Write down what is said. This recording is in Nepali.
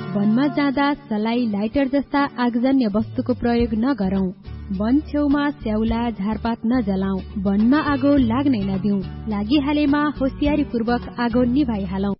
वनमा जाँदा सलाई, लाइटर जस्ता आगजन्य वस्तुको प्रयोग नगरौं। वन छेउमा स्याउला, झारपात नजलाऊ। वनमा आगो लाग्नै नदिऊ। लागिहालेमा होसियारीपूर्वक आगो निभाइहालौं।